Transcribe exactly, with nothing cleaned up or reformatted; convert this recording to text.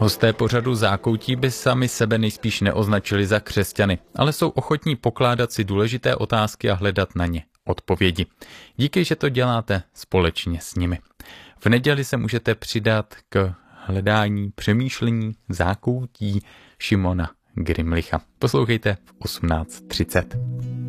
Hosté pořadu Zákoutí by sami sebe nejspíš neoznačili za křesťany, ale jsou ochotní pokládat si důležité otázky a hledat na ně odpovědi. Díky, že to děláte společně s nimi. V neděli se můžete přidat k hledání, přemýšlení, zákoutí Šimona Grimlicha. Poslouchejte v osmnáct třicet.